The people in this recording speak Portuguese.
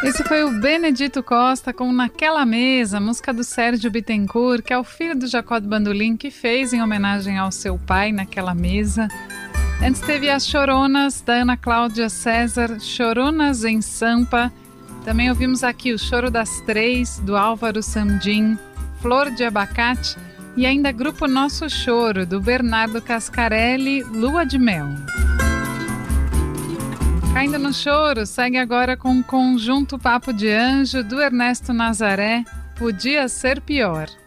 Esse foi o Benedito Costa com Naquela Mesa, música do Sérgio Bittencourt, que é o filho do Jacó do Bandolim, que fez em homenagem ao seu pai Naquela Mesa. Antes teve as Choronas, da Ana Cláudia César, Choronas em Sampa. Também ouvimos aqui o Choro das Três, do Álvaro Sandin, Flor de Abacate e ainda Grupo Nosso Choro, do Bernardo Cascarelli, Lua de Mel. Caindo no Choro, segue agora com o Conjunto Papo de Anjo, do Ernesto Nazaré, Podia Ser Pior.